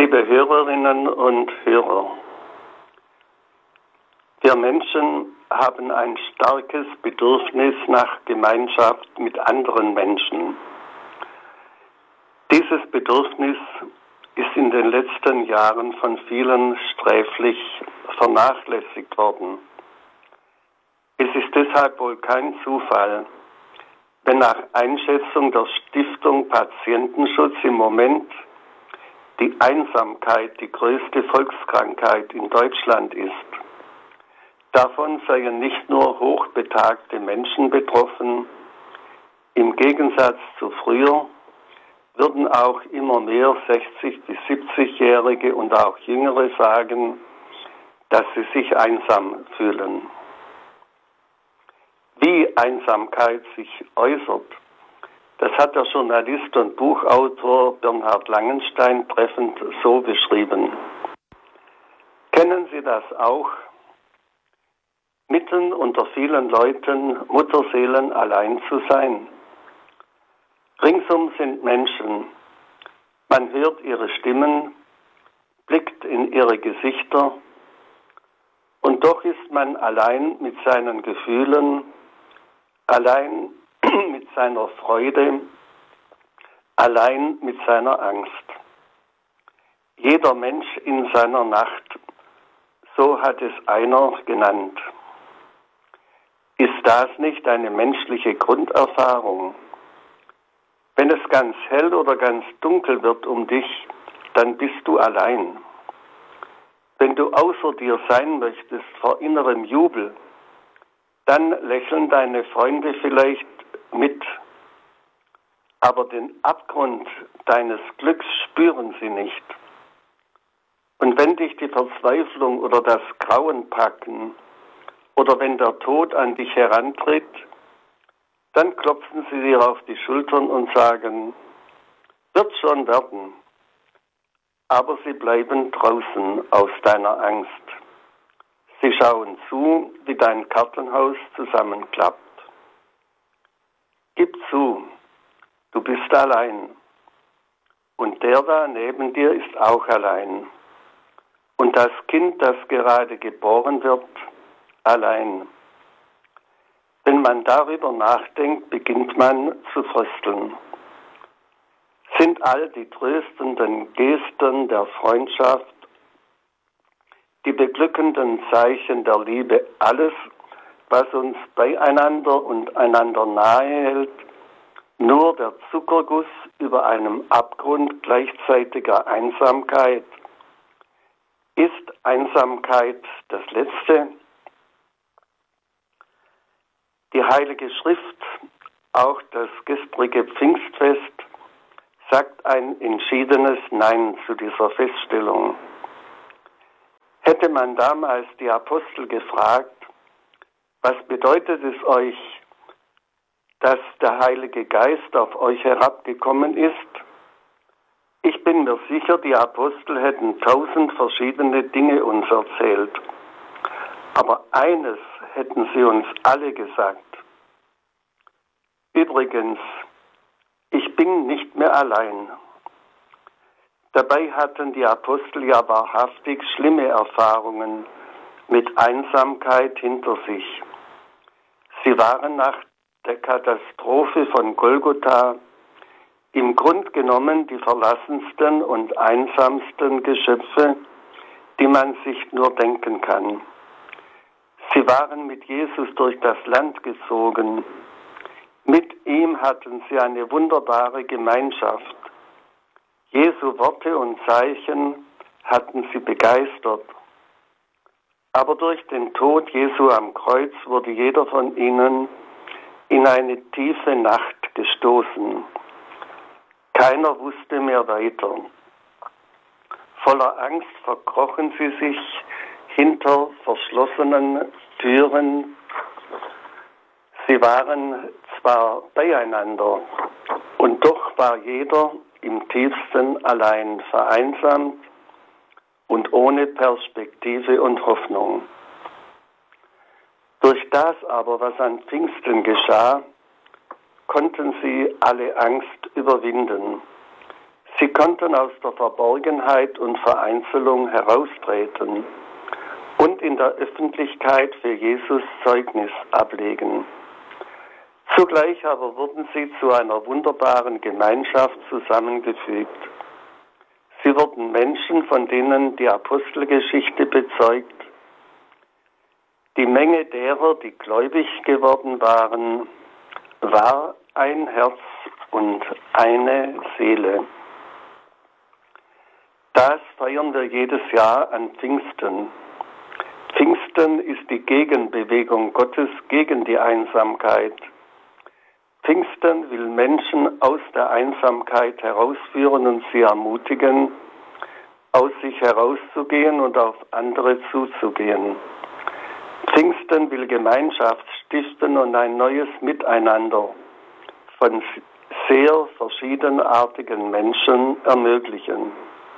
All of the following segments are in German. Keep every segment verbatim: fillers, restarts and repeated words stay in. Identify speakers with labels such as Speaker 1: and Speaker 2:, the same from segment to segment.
Speaker 1: Liebe Hörerinnen und Hörer, wir Menschen haben ein starkes Bedürfnis nach Gemeinschaft mit anderen Menschen. Dieses Bedürfnis ist in den letzten Jahren von vielen sträflich vernachlässigt worden. Es ist deshalb wohl kein Zufall, wenn nach Einschätzung der Stiftung Patientenschutz im Moment die Einsamkeit die größte Volkskrankheit in Deutschland ist. Davon seien nicht nur hochbetagte Menschen betroffen, im Gegensatz zu früher würden auch immer mehr sechzig- bis siebzigjährige und auch Jüngere sagen, dass sie sich einsam fühlen. Wie Einsamkeit sich äußert, das hat der Journalist und Buchautor Bernhard Langenstein treffend so beschrieben. Kennen Sie das auch? Mitten unter vielen Leuten, Mutterseelen allein zu sein. Ringsum sind Menschen. Man hört ihre Stimmen, blickt in ihre Gesichter und doch ist man allein mit seinen Gefühlen, allein mit seiner Freude, allein mit seiner Angst. Jeder Mensch in seiner Nacht, so hat es einer genannt. Ist das nicht eine menschliche Grunderfahrung? Wenn es ganz hell oder ganz dunkel wird um dich, dann bist du allein. Wenn du außer dir sein möchtest vor innerem Jubel, dann lächeln deine Freunde vielleicht mit, aber den Abgrund deines Glücks spüren sie nicht. Und wenn dich die Verzweiflung oder das Grauen packen, oder wenn der Tod an dich herantritt, dann klopfen sie dir auf die Schultern und sagen, wird schon werden. Aber sie bleiben draußen aus deiner Angst. Sie schauen zu, wie dein Kartenhaus zusammenklappt. Gib zu, du bist allein. Und der da neben dir ist auch allein. Und das Kind, das gerade geboren wird, allein. Wenn man darüber nachdenkt, beginnt man zu frösteln. Sind all die tröstenden Gesten der Freundschaft, die beglückenden Zeichen der Liebe, alles, was uns beieinander und einander nahe hält, nur der Zuckerguss über einem Abgrund gleichzeitiger Einsamkeit? Ist Einsamkeit das Letzte? Die Heilige Schrift, auch das gestrige Pfingstfest, sagt ein entschiedenes Nein zu dieser Feststellung. Hätte man damals die Apostel gefragt, was bedeutet es euch, dass der Heilige Geist auf euch herabgekommen ist? Ich bin mir sicher, die Apostel hätten tausend verschiedene Dinge uns erzählt. Aber eines hätten sie uns alle gesagt. Übrigens, ich bin nicht mehr allein. Dabei hatten die Apostel ja wahrhaftig schlimme Erfahrungen mit Einsamkeit hinter sich. Sie waren nach der Katastrophe von Golgotha im Grunde genommen die verlassensten und einsamsten Geschöpfe, die man sich nur denken kann. Sie waren mit Jesus durch das Land gezogen. Mit ihm hatten sie eine wunderbare Gemeinschaft. Jesu Worte und Zeichen hatten sie begeistert. Aber durch den Tod Jesu am Kreuz wurde jeder von ihnen in eine tiefe Nacht gestoßen. Keiner wusste mehr weiter. Voller Angst verkrochen sie sich hinter verschlossenen Türen. Sie waren zwar beieinander, und doch war jeder im tiefsten allein, vereinsamt und ohne Perspektive und Hoffnung. Durch das aber, was an Pfingsten geschah, konnten sie alle Angst überwinden. Sie konnten aus der Verborgenheit und Vereinzelung heraustreten und in der Öffentlichkeit für Jesus Zeugnis ablegen. Zugleich aber wurden sie zu einer wunderbaren Gemeinschaft zusammengefügt. Sie wurden Menschen, von denen die Apostelgeschichte bezeugt. Die Menge derer, die gläubig geworden waren, war ein Herz und eine Seele. Das feiern wir jedes Jahr an Pfingsten. Pfingsten ist die Gegenbewegung Gottes gegen die Einsamkeit. Pfingsten will Menschen aus der Einsamkeit herausführen und sie ermutigen, aus sich herauszugehen und auf andere zuzugehen. Pfingsten will Gemeinschaft stiften und ein neues Miteinander von sehr verschiedenartigen Menschen ermöglichen.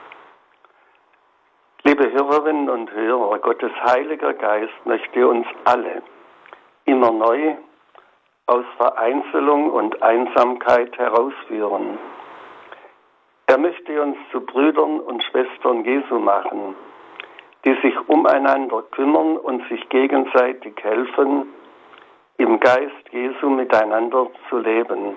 Speaker 1: Liebe Hörerinnen und Hörer, Gottes Heiliger Geist möchte uns alle immer neu aus Vereinzelung und Einsamkeit herausführen. Er möchte uns zu Brüdern und Schwestern Jesu machen, die sich umeinander kümmern und sich gegenseitig helfen, im Geist Jesu miteinander zu leben.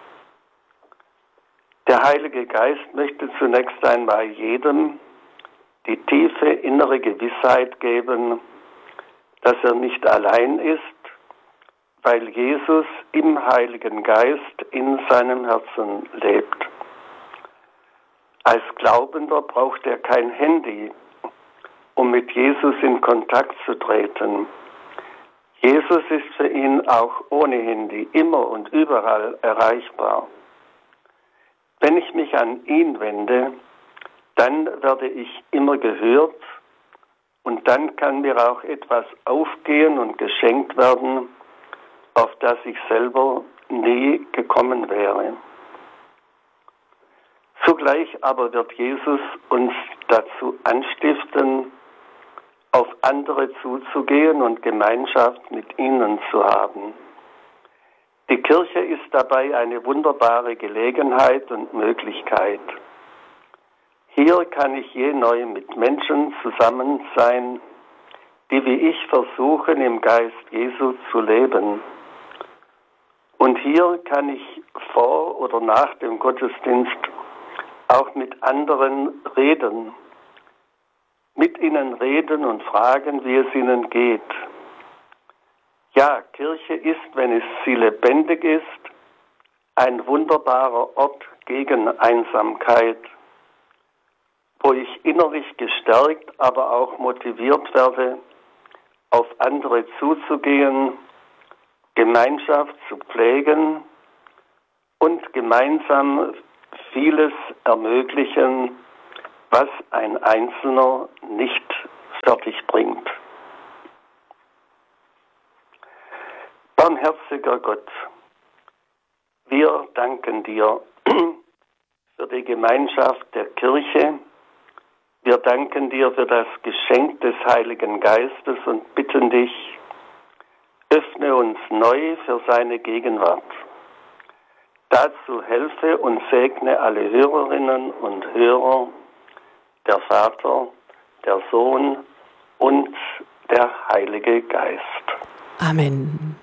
Speaker 1: Der Heilige Geist möchte zunächst einmal jedem die tiefe innere Gewissheit geben, dass er nicht allein ist, weil Jesus im Heiligen Geist in seinem Herzen lebt. Als Glaubender braucht er kein Handy, um mit Jesus in Kontakt zu treten. Jesus ist für ihn auch ohne Handy immer und überall erreichbar. Wenn ich mich an ihn wende, dann werde ich immer gehört und dann kann mir auch etwas aufgehen und geschenkt werden, auf das ich selber nie gekommen wäre. Zugleich aber wird Jesus uns dazu anstiften, auf andere zuzugehen und Gemeinschaft mit ihnen zu haben. Die Kirche ist dabei eine wunderbare Gelegenheit und Möglichkeit. Hier kann ich je neu mit Menschen zusammen sein, die wie ich versuchen, im Geist Jesu zu leben. Und hier kann ich vor oder nach dem Gottesdienst auch mit anderen reden, mit ihnen reden und fragen, wie es ihnen geht. Ja, Kirche ist, wenn es sie lebendig ist, ein wunderbarer Ort gegen Einsamkeit, wo ich innerlich gestärkt, aber auch motiviert werde, auf andere zuzugehen, Gemeinschaft zu pflegen und gemeinsam vieles ermöglichen, was ein Einzelner nicht fertig bringt. Barmherziger Gott, wir danken dir für die Gemeinschaft der Kirche. Wir danken dir für das Geschenk des Heiligen Geistes und bitten dich, öffne uns neu für seine Gegenwart. Dazu helfe und segne alle Hörerinnen und Hörer, der Vater, der Sohn und der Heilige Geist.
Speaker 2: Amen.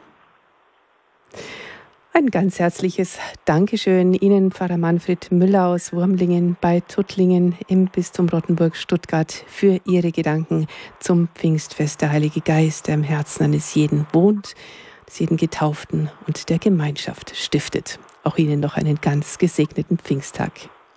Speaker 2: Ein ganz herzliches Dankeschön Ihnen, Pfarrer Manfred Müller aus Wurmlingen bei Tuttlingen im Bistum Rottenburg-Stuttgart, für Ihre Gedanken zum Pfingstfest. Der Heilige Geist, der im Herzen eines jeden wohnt, des jeden Getauften und der Gemeinschaft stiftet. Auch Ihnen noch einen ganz gesegneten Pfingsttag.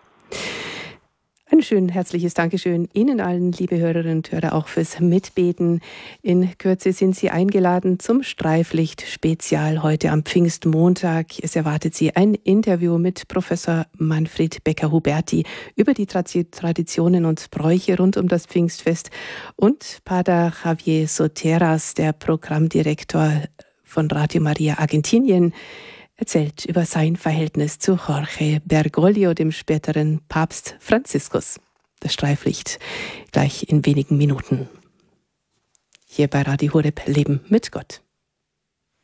Speaker 2: Ein schön herzliches Dankeschön Ihnen allen, liebe Hörerinnen und Hörer, auch fürs Mitbeten. In Kürze sind Sie eingeladen zum Streiflicht-Spezial heute am Pfingstmontag. Es erwartet Sie ein Interview mit Professor Manfred Becker-Huberti über die Traditionen und Bräuche rund um das Pfingstfest und Pater Javier Soteras, der Programmdirektor von Radio Maria Argentinien, erzählt über sein Verhältnis zu Jorge Bergoglio, dem späteren Papst Franziskus. Das Streiflicht gleich in wenigen Minuten. Hier bei Radio Horeb, Leben mit Gott.